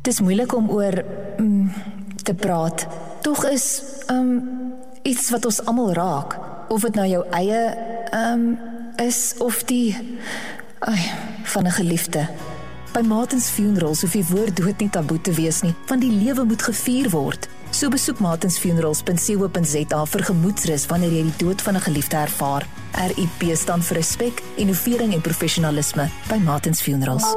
Dis moeilik om oor te praat. Tog is iets wat ons almal raak. Of dit nou jou eie is of die van 'n geliefde. By Martins Funerals hoef die woord dood nie taboe te wees nie, want die lewe moet gevier word. So besoek martinsfunerals.co.za vir gemoedsrus wanneer jy die dood van 'n geliefde ervaar. RIP staan vir respek, innovering en professionalisme by Martins Funerals.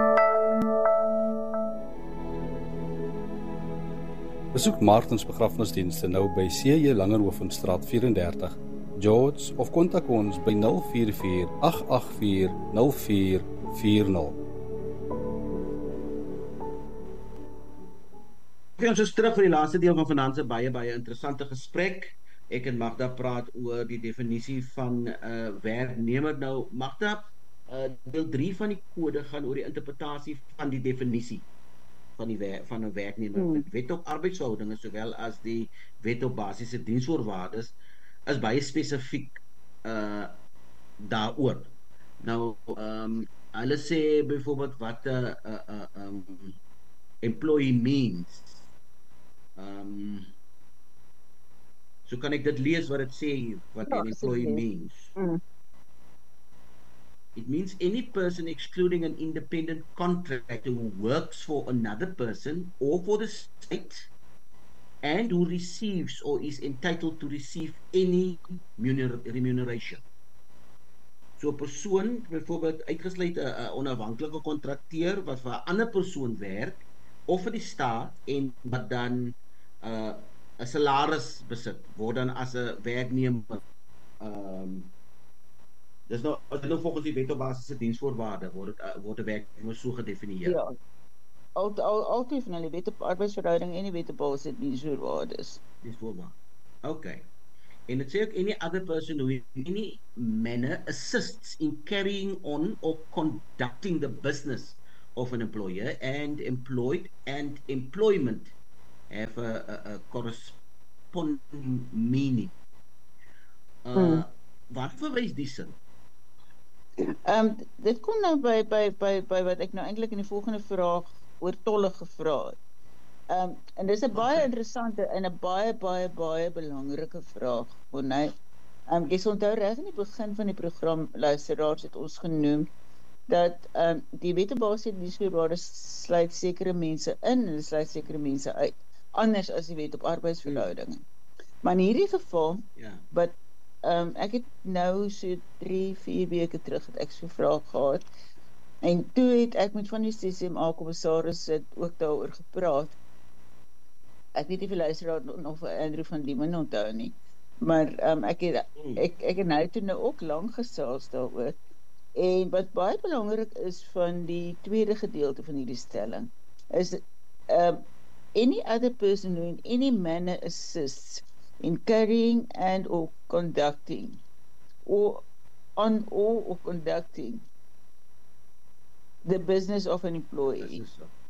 Besoek Martins begrafnisdienste nou by C.J. Langerhovenstraat 34, George, of kontak ons by 044 884 0440. Ons is terug vir die laaste deel van Finanse, baie interessante gesprek. Ek en Magda praat oor die definisie van werknemer. Nou, Magda, deel 3 van die kode gaan oor die interpretasie van die definisie van 'n werknemer. Die wet op arbeidsverhoudinge sowel as die wet op basiese diensvoorwaardes is baie spesifiek daaroor. Nou, hulle sê byvoorbeeld wat employee means. So kan ek dit lees wat dit sê, wat an employee means. It means any person excluding an independent contractor who works for another person or for the state and who receives or is entitled to receive any remuneration. So 'n persoon, byvoorbeeld uitgesluit 'n onafhanklike kontrakteur wat vir 'n ander persoon werk of vir die staat en wat dan 'n salaris besit, word dan as 'n werknemer dis nou volgens die wet op basiese diensvoorwaarde word 'n werknemer so gedefinieer. Ja. Altyd van die wet op arbeidsverhouding en die wet op basiese diensvoorwaardes. Diensvoorwaarde. Okay. And it says any other person who in any manner assists in carrying on or conducting the business of an employer and employed and employment have a corresponding meaning. Wat verwys die sin? Dit kom nou by wat ek nou eintlik in die volgende vraag oortollig gevra het. En dis 'n baie interessante en 'n baie belangrike vraag, Bonnie. Jy sal onthou reg in die begin van die program, luisteraars, het ons genoem dat die wet op basiese diensvoorwaardes sluit sekere mense in en sluit sekere mense uit, anders as die wet op arbeidsverhoudinge. Maar in hierdie geval, wat ek het nou so 3-4 weke terug het ek so 'n vraag gehad, en toe het ek met van die CCMA-kommissaris ook daaroor gepraat. Ek weet nie of die luisteraar nog vir Andrew van Diemen onthou nie, maar ek het nou toe ook lank gesels daaroor. En wat baie belangrik is van die tweede gedeelte van hierdie stelling, is any other person who in any manner assists in carrying and or conducting or conducting the business of an employee.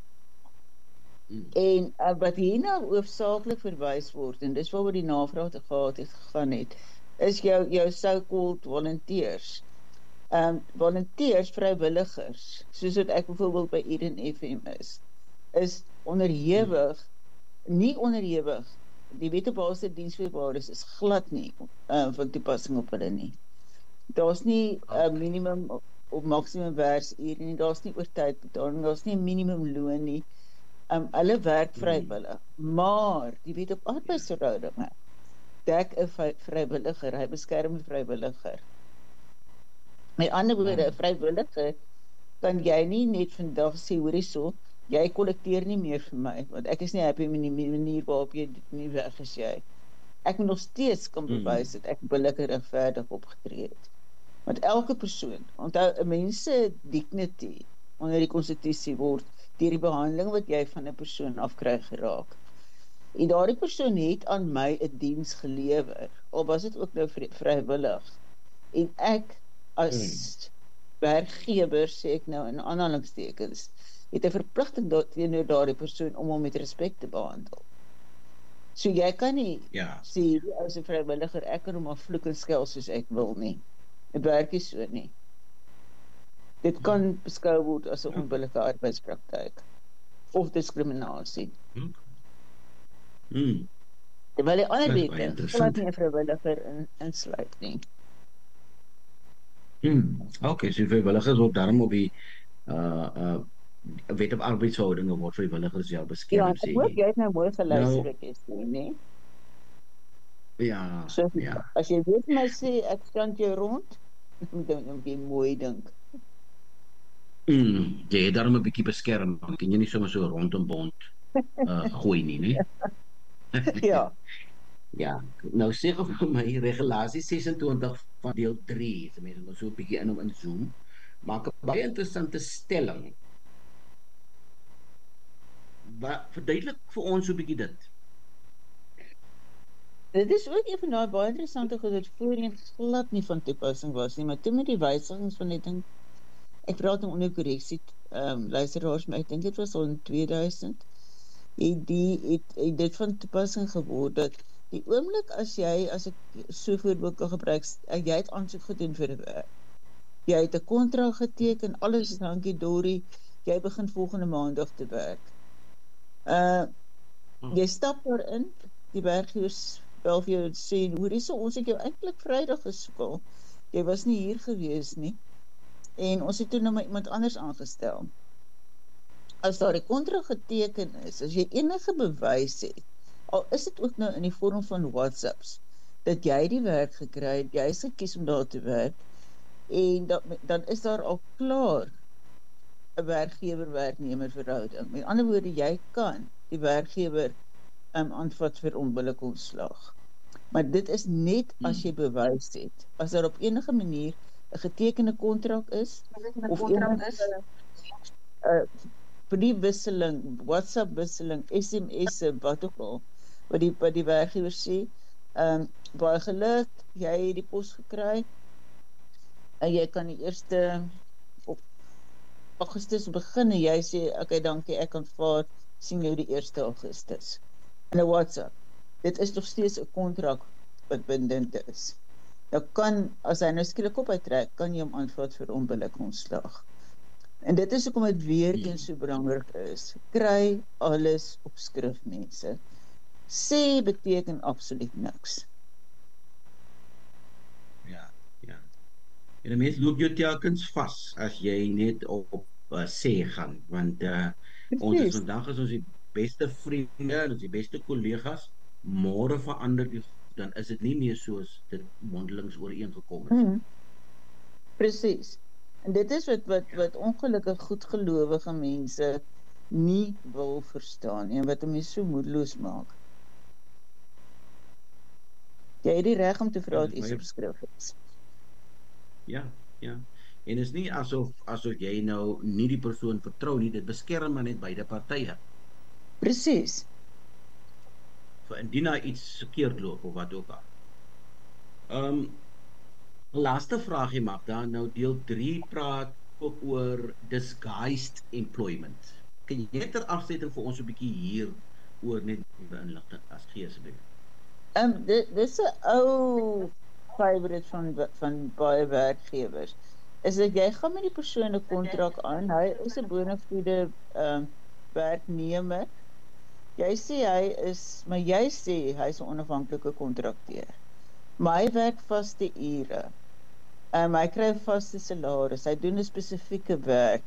En wat hier nou hoofsaaklik verwys word, en dis waaroor die navraag te gegaan het, is jou so-called volunteers. Volunteers, vrywilligers, soos wat ek byvoorbeeld by Eden FM is onderhewig, nie onderhewig, die wet op basiese diensvoorwaardes is glad nie van toepassing op hulle nie. Daar's nie minimum op maksimum werksuur nie, daar's nie oortydbetaling, daar's nie minimum loon nie. Hulle werk vrywillig, maar die wet op arbeidsverhoudinge dek 'n vrywilliger, hy beskerm 'n vrywilliger. Met ander woorde, 'n vrywilliger kan jy nie net vandag sê, hoor hierso, jy kollekteer nie meer vir my, want ek is nie happy met die manier waarop jy dit nie weg is jy. Ek moet nog steeds kan bewys dat ek billik en regverdig opgetree het. Want elke persoon, onthou, 'n mens se dignity onder die konstitusie word deur die behandeling wat jy van 'n persoon afkry geraak. En daardie persoon het aan my 'n diens gelewer, al was dit ook nou vrywillig. En ek as werkgewer, sê ek nou in aanhalingstekens, het 'n verpligting teenoor daardie persoon om hom met respek te behandel. So jy kan nie sê, as 'n vrywilliger, ek kan hom maar vloek en skel soos ek wil nie. Dit werk nie so nie. Dit kan beskou word as 'n onbillike arbeidspraktyk. of diskriminasie. Hmm. Terwyl die ander Dat is baie wette interessant. glad nie 'n vrywilliger insluit nie. Okay, so vrywilligers word daarom op die wet op arbeidsverhoudinge word vrywilligers Ja, beskerm, ek sê hoop jy. jy het nou mooi geluister Nou, wat jy sê, nee. ja, So ja. as jy weet my sê ek stand jou rond, dan moet jy mooi dink. Jy het daarom 'n bietjie beskerm, dan kan jy nie sommer so rondom bond gooi nie, né? Ja. Ja, nou sê gou vir my regulasie 26 van deel 3, as mense nou so 'n bietjie in zoom, maak 'n baie interessante stelling. Wat verduidelik vir ons so 'n bietjie dit? Dit is ook een van daai baie interessante goed wat voorheen glad nie van toepassing was nie, maar toe met die wysigings van ek dink ek praat nou onder korreksie luisteraars, maar ek dink dit was al in 2000 het dit van toepassing geword dat die oomblik as ek so voorbeeld kan gebruik, jy het aansoek gedoen vir 'n werk. Jy het 'n kontrak geteken, alles is dankie Dorie, jy begin volgende maandag te werk. Jy stap daarin, die werkgewers bel vir jou en sê, hoorie so, ons het jou eintlik Vrydag gesoek, jy was nie hier gewees nie, en ons het toe nou maar iemand anders aangestel. As daar 'n kontrak geteken is, as jy enige bewys het, al is dit ook nou in die vorm van WhatsApps, dat jy die werk gekry het, jy is gekies om daar te werk, en dan is daar al klaar 'n werkgewer-werknemer verhouding. Met ander woorde, jy kan die werkgewer aanvat vir onbillike ontslag. Maar dit is net as jy bewys het. As daar op enige manier 'n getekende kontrak is, of enige briefwisseling, WhatsApp-wisseling, SMS'e, wat ook al, wat die werkgewer sê, baie geluk, jy het die pos gekry, en jy kan die 1 Augustus begin, en jy sê, okay, dankie, ek aanvaar, sien jou die 1 Augustus. In 'n WhatsApp. Dit is nog steeds 'n kontrak wat bindend is. Nou kan, as hy nou skielik op uittrek, kan jy hom aanvat vir onbillike ontslag. En dit is hoekom dit weer eens so belangrik is. Kry alles op skrif, mense. Sê beteken absoluut niks. Ja. En die mens loop jou telkens vas as jy net op sê gaan, want ons is vandag is ons die beste vriende, ons die beste kollegas, môre verander die, dan is dit nie meer soos dit mondelings ooreengekom is. Presies. En dit is wat ongelukkig goedgelowige mense nie wil verstaan en wat hom so moedeloos maak. Jy het die reg om te vra wat iets op skrif is. Ja. En is nie asof jy nou nie die persoon vertrou nie, dit beskerm maar net beide partye. Presies. Vir indien daar iets verkeerd loop of wat ook al. Laaste vraagie Magda, nou deel 3 praat ook oor disguised employment. Kan jy net ter afsetting vir ons 'n bietjie hier oor net inligting as gee asseblief? Dis 'n ou favorite van baie werkgewers. Is dat jy gaan met die persoon 'n kontrak aan, hy is 'n bona fide werknemer. Jy sê maar jy sê hy is 'n onafhanklike kontrakteur. Maar hy werk vaste ure. Hy kry 'n vaste salaris, hy doen 'n spesifieke werk.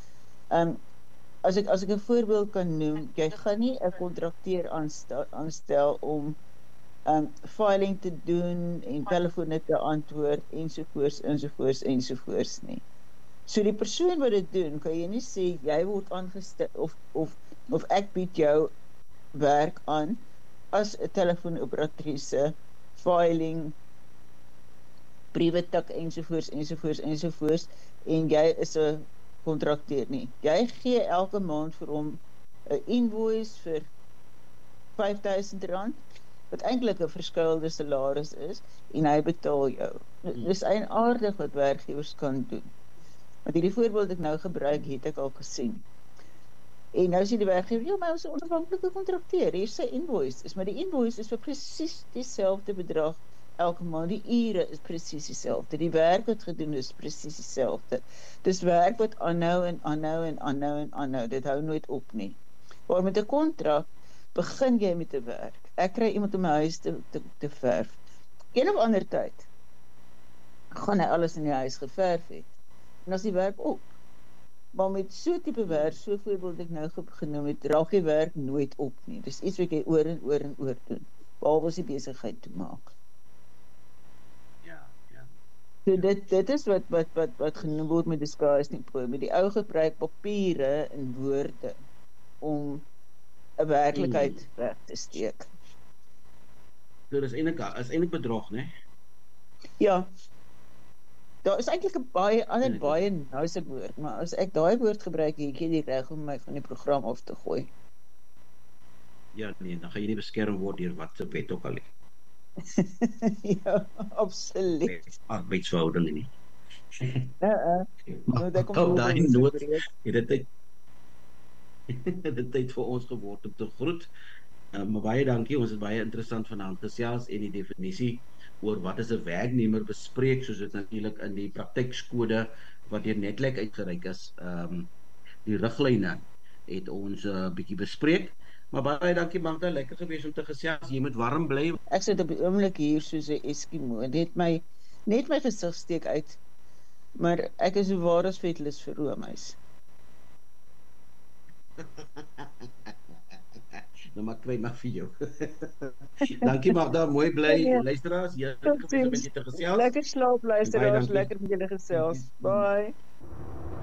As ek 'n voorbeeld kan noem, jy gaan nie 'n kontrakteur aanstel om filing te doen en telefone te antwoord ensovoorts nie. So die persoon wat dit doen, kan jy nie sê jy word aangestel of ek bied jou werk aan as 'n telefoonoperatrice, filing, briewe tik ensovoorts en jy is 'n kontrakteur nie. Jy gee elke maand vir hom 'n invoice vir R5,000 wat eintlik 'n verskuilde salaris is en hy betaal jou. Dis eienaardig wat werkgewers kan doen. Want hierdie voorbeeld ek nou gebruik, het ek al gesien. En nou sê die werkgewer, ja, maar ons is 'n onafhanklike kontrakteur, hier is sy invoice, maar die invoice is vir presies dieselfde bedrag elke maand, die ure is presies dieselfde, die werk wat gedoen is presies dieselfde. Dis werk wat aanhou, dit hou nooit op nie. Maar met 'n kontrak begin jy met 'n werk. Ek kry iemand om my huis te verf. Een of ander tyd gaan hy alles in die huis geverf het. En as die werk op. Maar met so tipe werk, so voorbeeld ek nou genoem het, raak die werk nooit op nie. Dis iets wat jy oor en oor en oor doen, behalwe as die besigheid te maak. Ja. So dit is wat genoem word met disguising poem. Die ou gebruik papiere en woorde om 'n werklikheid weg te steek. So dis eintlik bedrog, né? Ja. Daar is eintlik 'n baie nouse woord, maar as ek daai woord gebruik, het jy die reg om my van die program af te gooi. Ja, nee, dan gaan jy nie beskerm word deur wat se wet ook al nie. Ja, absoluut. Arbeidsverhoudinge nie. Nou, ek kom op daai volgende noot breek. het dit tyd vir ons geword om te groet. Maar baie dankie, ons het baie interessant vanaand gesels en die definisie oor wat is 'n werknemer bespreek, soos dit natuurlik in die praktykskode wat deur Netlyk uitgereik is. Die riglyne het ons 'n bietjie bespreek. Maar baie dankie Magda, lekker gewees om te gesels. Jy moet warm bly. Ek sit op die oomblik hier soos 'n Eskimo. Net my gesig steek uit. Maar ek is so waar as vetlus vir roomys. Nou maar kry maar vir jou. Dankie Magda, mooi bly. Luisteraars, jy het gewees om met jy te gesels. Lekker slaap luisteraars, lekker met julle gesels. Bye.